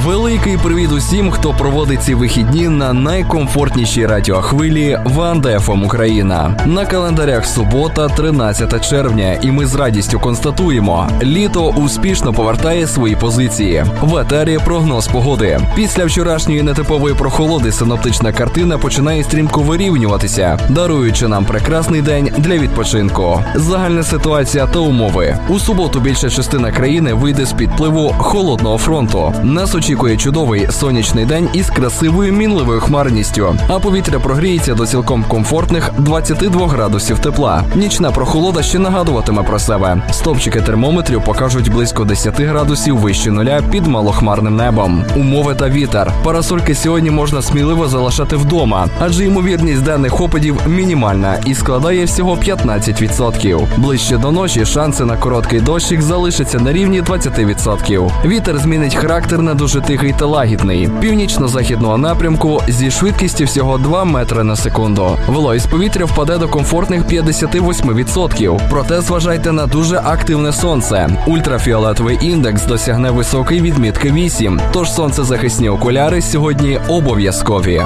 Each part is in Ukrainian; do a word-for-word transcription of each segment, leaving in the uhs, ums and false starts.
Великий привіт усім, хто проводить ці вихідні на найкомфортнішій радіохвилі Ванда еф ем Україна. На календарях субота, тринадцяте червня, і ми з радістю констатуємо, літо успішно повертає свої позиції. В етері прогноз погоди. Після вчорашньої нетипової прохолоди синоптична картина починає стрімко вирівнюватися, даруючи нам прекрасний день для відпочинку. Загальна ситуація та умови. У суботу більша частина країни вийде з підпливу холодного фронту. Нас очікує чудовий сонячний день із красивою мінливою хмарністю, а повітря прогріється до цілком комфортних двадцяти двох градусів тепла. Нічна прохолода ще нагадуватиме про себе. Стовпчики термометрів покажуть близько десяти градусів вище нуля під малохмарним небом. Умови та вітер. Парасольки сьогодні можна сміливо залишати вдома, адже ймовірність денних опадів мінімальна і складає всього п'ятнадцять відсотків. Ближче до ночі шанси на короткий дощик залишаться на рівні двадцять відсотків. Вітер змінить характер на дуже тихий та лагідний, північно-західного напрямку зі швидкістю всього два метри на секунду. Вологість повітря впаде до комфортних п'ятдесят вісім відсотків. Проте зважайте на дуже активне сонце. Ультрафіолетовий індекс досягне високої відмітки вісім, тож сонцезахисні окуляри сьогодні обов'язкові.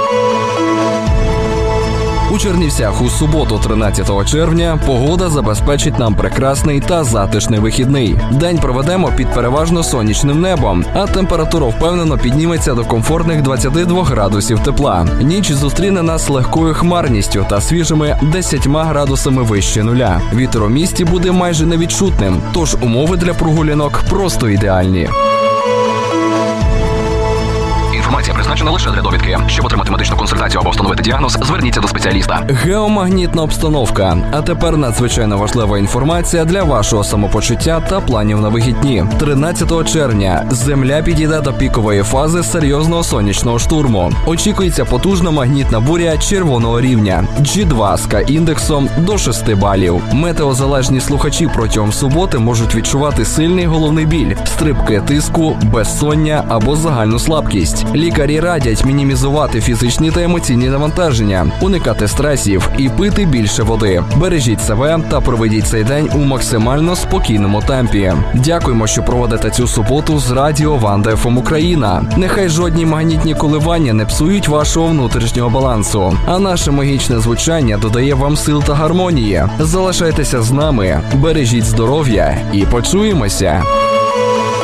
У Чернівцях у суботу, тринадцятого червня, погода забезпечить нам прекрасний та затишний вихідний. День проведемо під переважно сонячним небом, а температура впевнено підніметься до комфортних двадцяти двох градусів тепла. Ніч зустріне нас легкою хмарністю та свіжими десятьма градусами вище нуля. Вітер у місті буде майже невідчутним, тож умови для прогулянок просто ідеальні. Інформація призначена лише для довідки. Щоб отримати медичну консультацію або встановити діагноз, зверніться до спеціаліста. Геомагнітна обстановка. А тепер надзвичайно важлива інформація для вашого самопочуття та планів на вихідні. тринадцятого червня Земля підійде до пікової фази серйозного сонячного штурму. Очікується потужна магнітна буря червоного рівня джі два з К-індексом до шести балів. Метеозалежні слухачі протягом суботи можуть відчувати сильний головний біль, стрибки тиску, безсоння або загальну слабкість. Лікарі радять мінімізувати фізичні та емоційні навантаження, уникати стресів і пити більше води. Бережіть себе та проведіть цей день у максимально спокійному темпі. Дякуємо, що проводите цю суботу з радіо Ванда еф ем Україна. Нехай жодні магнітні коливання не псують вашого внутрішнього балансу, а наше магічне звучання додає вам сил та гармонії. Залишайтеся з нами, бережіть здоров'я і почуємося!